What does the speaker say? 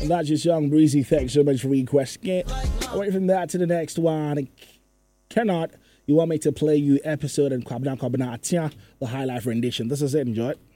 That's just Young Breezy. Thanks so much for requesting it. Away from that to the next one. Cannot. You want me to play you episode and Kwabna Kwabna Atia, the high life rendition. This is it. Enjoy it.